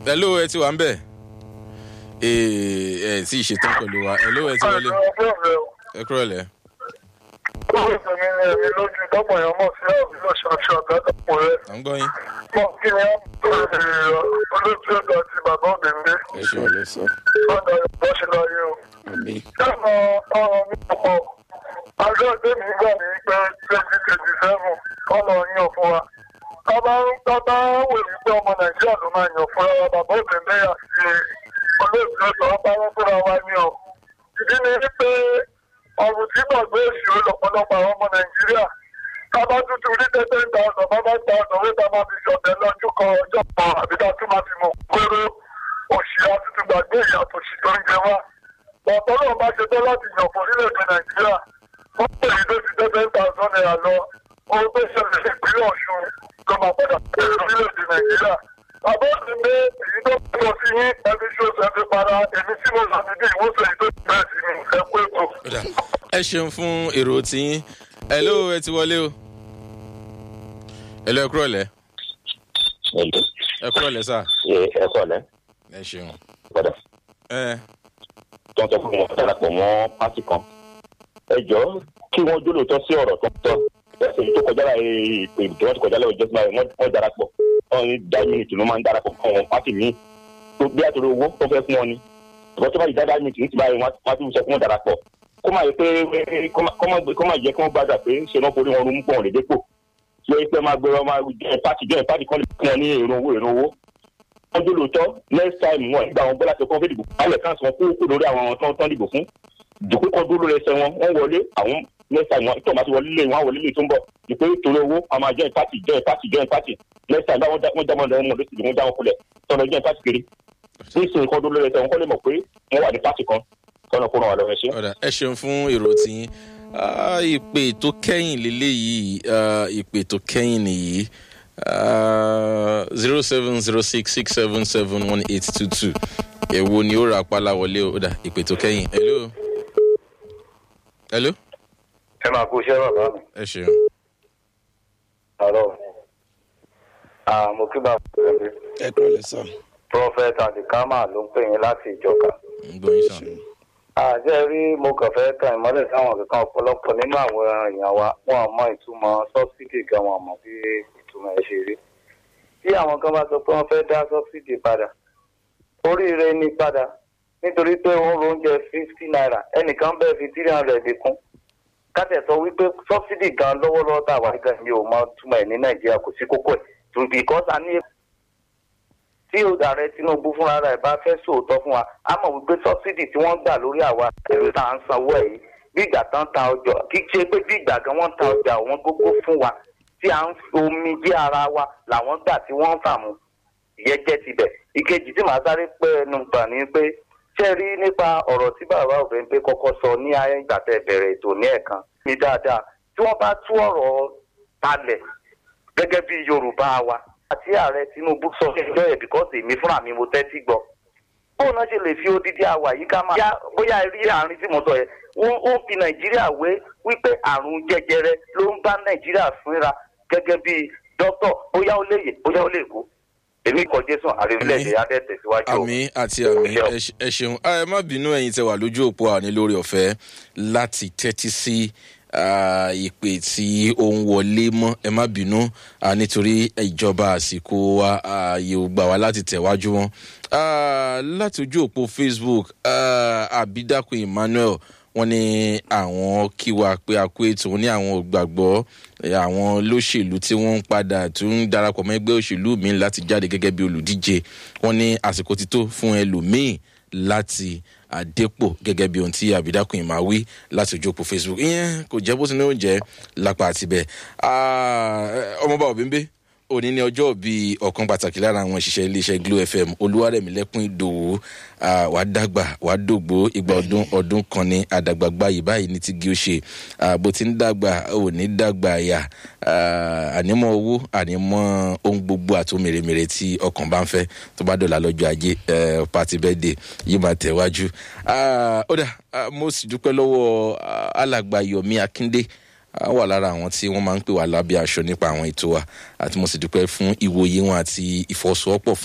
hello ẹ ti wà ń bẹ̀ ẹ tí ì ṣetán pẹ̀lú wa hello ẹ ti wọlé ẹ kúrò lẹ̀. mi lójú dọ́pọ̀ yẹn mọ̀ sí àbúrò ṣàṣà àgbàdàpọ̀ rẹ̀. à ń gbọ́ yín. mọ̀ kí ni olóòtú ẹ̀dá àti bàbá òbẹ̀m̀bẹ̀. ẹ ṣe ọ̀lẹ́ sọ. ọ̀dà ìbọn ṣe láyé o. dáná ọ̀rọ̀ mi pọ̀ àjọ ìdẹ́mi gbà ní pé 2027 ọ̀nà yàn fún wa. tábà wò ní pé ọmọ nàìjíríà ló máa yàn fún wa bàbá òbẹ̀m̀bẹ̀ àti olóòtú ẹ̀dá ọ̀pá wọn fúnra wa ní ọ. ìdí ni wípé ọ̀rùn tí gbàgbé èsì lọ́pọ̀lọpọ̀ àwọn ọmọ nàìjíríà tábà tuntun rí 10,000 bàbá ta ọ̀sán tá máa fi ṣọ̀tẹ̀ lọ́jọ́ kan ọjọ́ kan àbí tá tún máa fi mọ̀ péré òṣì àtúntò gbàgbé ìyàtọ̀ sí tó ń jẹ wá. ọ̀pọ̀ náà bá ṣe tán láti yàn fún orílẹ̀-èdè nàìjíríà wọ́n pè é tó ti 10,000 naira lọ ohun tó ṣẹlẹ̀ sí ìpínlẹ̀ ọ̀ṣun ló máa padà pé orílẹ̀-èdè nàìjíríà. bàbá mi ní èyí tó pọ̀ sí yín ẹbí ṣoṣù ẹbí para èmi tí mo ṣàtìdí ìwòsàn èyí tó ti bẹ̀rẹ̀ sí ní ẹ̀kú ètò. ẹ ṣeun fún èrò tiyín hello ẹ ti wọlé o hello ẹ kúrò lẹ̀ ẹ kúrò lẹ̀ sà. ẹ kọ́ lẹ́. ẹ ṣeun. padà. tó ń sọ fún wọn darapọ̀ mọ́ pátì kan. ẹ jọ kí wọ́n jólóòtọ́ sí ọ̀rọ̀ tó ń tọ́ ẹsẹ̀ tó kọjá láì pé ìdíwọ́ tó kọjá láì jẹ́ símáà wọ́n darapọ̀ wọ́n ní dáìmìnìtì ló máa ń darapọ̀ fún àwọn pátì míì tó bí àtòrò owó tó fẹ́ fún wọn ni. ìbọn tó bá yìí dáìmìnìtì ní ti báyìí wọ́n á ti sọ fún wọn darapọ̀ kó máa yẹ pé kó máa jẹ́ kí wọ́n gbàgbà pé ṣe náà forí wọn rún pọ̀ lè dépò tí ó yẹ pé máa gbé wọn máa jẹ́ pátì kan lè fún wọn ní èrò owó wọ́n dé lóòótọ́ next time wọn nígbà wọn bọ́lá tó kọ́ fẹ́ dìbò alẹ́ kan sọ kó lórí àwọn tán dìbò fún dùkú kan dúró lórí ẹsẹ̀ wọn wọlé àwọn next time wọn tó máa ti wọlé lé wọn wọlé lé tó ń bọ̀ ìpè torí owó wọn máa join party next time wọ́n jámọ́ ọ̀dọ́ wọn lóṣìṣẹ́ wọn já wọn kulẹ̀ tọ́nà join party kiri ní ìsìn kan dúró lórí ẹsẹ̀ wọn kọ́ lè mọ̀ pé wọ́n wà ní party kan kọ́nà kó ràn wá lọ́wọ́ ẹṣẹ́. ẹ ṣeun fún èrò tiyín ìpè tó kẹ́yìn lélẹ́yìí ìpè tó kẹ́yìn nìyí 0706677182 èwo ni ó ra apálá wọlé o dà ìpè tó kẹ́yìn hello. ẹ máa kó iṣẹ́ bàbá mi. ẹ ṣeun. àlọ́ mo kí bàbá mi. ẹ kúrò lẹ sọ. prophet adikama ló ń pè yín láti ìjọba. gbóyin sàn. àjẹ́ rí mo kàn fẹ́ ka ìmọ́lẹ̀ sáwọn kankan ọ̀pọ̀lọpọ̀ nínú àwọn èèyàn wa wọn mọ ìtumọ̀ sọ́bsidì gan wọn mọ̀ bí ìtumọ̀ ẹ̀ ṣe rí. tí àwọn kan bá sọ pé wọ́n fẹ́ dá sọ́bsidì padà oríire ní padà nítorí pé wọ́n ro oúnjẹ 50 naira ẹnìkan bẹ́ẹ̀ fi 300 kún kátẹ̀ sọ wípé sọ́bsidì gan lọ́wọ́lọ́wọ́ tà wá gan mi ò mọ túmọ̀ ẹ̀ ní nàìjíríà kò sí kókó ẹ̀ tún because a ní tí ààrẹ tinubu fúnra rẹ̀ bá fẹ́ sòótọ́ fún wa a mọ̀ wípé sọ́bsidì tí wọ́n gbà lórí àwa ẹ̀rọ tá à ń sanwó ẹ̀ yìí bí ìgbà tán ta ọjà kì í ṣe pé bí ìgbà gan wọ́n ta ọjà wọn gógó fún wa tí à ń omi bí ara wa làwọn gbà tí wọ́n ń fà mú ìyẹn jẹ́ tibẹ̀ ìkejì tí màá sáré pé ẹnu gbà ní pé ṣé rí nípa ọ̀rọ̀ tí bàbá òbẹ̀ǹpẹ̀ kọ́kọ́ sọ ní ìgbà tẹ́ bẹ̀rẹ̀ ètò ní ẹ̀kan ní dáadáa tí wọ́n bá tú ọ̀rọ̀ palẹ̀ gẹ́gẹ́ bí yorùbá wa àti ààrẹ tinubu sọ ẹgbẹ́ ẹ̀ bíkọ́sì èmi fúnra mi mo tẹ́tí gbọ́ bóun náà ṣe lè fi odidi àwà yìí ká máa bóyá rí àárín tí mo sọ yẹn wọ́n ó fi nàìjíríà wé wípé àrùn jẹjẹrẹ ló ń bá nàìjíríà fínra gẹ́gẹ́ bí dókítà bóyá ó léyè bóyá ó lè kú èmi kọ jésù àríwílẹ̀-èdè adẹ́tẹ̀ síwájú. àmì àti àmì ẹ ṣeun ẹ má bínú ẹ̀yin tẹ́ wà lójú òpó àní lórí ọ̀fẹ́ láti tẹ́tí sí ìpè tí ó ń wọlé mọ́ ẹ má bínú nítorí ìjọba àsìkò wa ààyè ò gbà wá láti tẹ̀wájú wọn láti ojú òpó facebook Abídàkùn Emmanuel wọ́n ní àwọn kí wa pé a kú ètò ní àwọn ògbàgbọ́ àwọn olóṣèlú tí wọ́n ń padà tún ń darapọ̀ mọ́ ẹgbẹ́ òṣèlú mi láti jáde gẹ́gẹ́ bí olùdíje wọ́n ní àsìkò ti tó fún ẹlòmíì láti àdépò gẹ́gẹ́ bí ohun tí Abídàkùn ìmá wí láti ojú òpó facebook ìyẹn kò jẹ́ bó ti ní oúnjẹ lápá àtibẹ̀ ọmọọba Òbímbé òní ní ọjọ́ bíi ọ̀kan pàtàkì lára àwọn òṣìṣẹ́ iléeṣẹ́ Glo FM Olúwarẹ̀mílẹ́kùn Ìdòwú wàá dàgbà wàá dògbó ìgbà ọdún kan ní àdàgbàgbà yìí báyìí ní tígi ó ṣe bó ti ń dàgbà ò ní dàgbà àyà ànímọ́ owó ànímọ́ ohun gbogbo àti mèremère tí ọkàn bá ń fẹ́ tó bá dọ̀là lọ́jọ́ ajé pàtí bẹ́ẹ̀dẹ̀ yìí máa tẹ̀wájú. ó dà mo sì dúpẹ́ lọ́wọ́ alàgbà Yomi Akíndé wà lára àwọn tí wọ́n máa ń pè wá lábẹ́ aṣọ nípa àwọn ètò wa àti mo sì dúpẹ́ fún ìwòye wọn àti ìfọwọ́sowọ́pọ̀ fún